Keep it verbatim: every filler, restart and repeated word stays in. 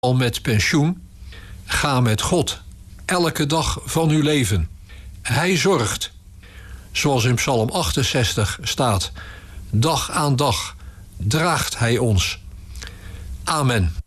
al met pensioen. Ga met God elke dag van uw leven. Hij zorgt, zoals in Psalm achtenzestig staat, dag aan dag draagt hij ons. Amen.